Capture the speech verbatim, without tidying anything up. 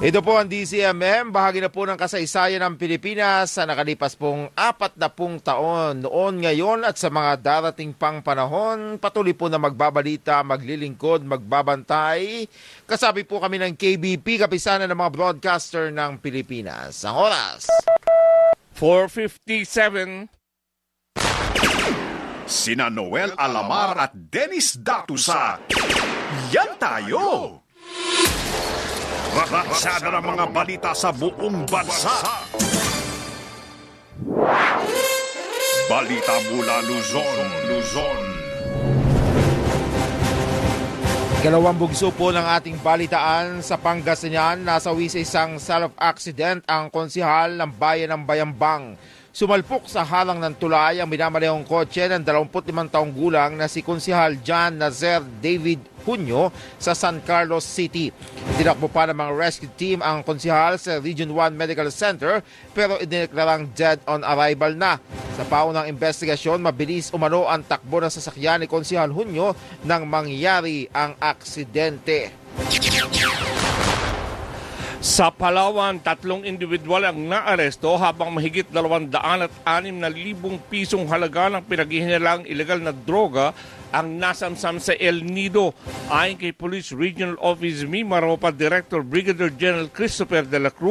Ito po ang D C M M, bahagi na po ng kasaysayan ng Pilipinas sa nakalipas pong apat na pung taon. Noon, ngayon at sa mga darating pang panahon, patuloy po na magbabalita, maglilingkod, magbabantay. Kasabi po kami ng K B P, kapisanan ng mga broadcaster ng Pilipinas. Ang oras, four fifty-seven. Sina Noel Alamar at Dennis Datusa. Yan tayo! Raksada ng mga balita sa buong bansa. Balita mula Luzon, Luzon. Ikalawang bugso po ng ating balitaan sa Pangasinan, nasawi sa isang self-accident ang konsihal ng bayan ng Bayambang. Sumalpok sa halang ng tulay ang minamalehong kotse ng dalawampu't limang taong gulang na si Konsihal John Nazer David Junio sa San Carlos City. Tinakbo pa ng mga rescue team ang konsihal sa Region one Medical Center pero idineklarang dead on arrival na. Sa paunang investigasyon, mabilis umano ang takbo ng sasakyan ni Konsihal Junio nang mangyari ang aksidente. Sa Palawan, tatlong individual ang naaresto habang mahigit dalawang daan at anim na libong pisong halaga ng pinaghihinalang ilegal na droga ang nasamsam sa El Nido. Ayon kay Police Regional Office Mimaropa Director Brigadier General Christopher de la Cruz,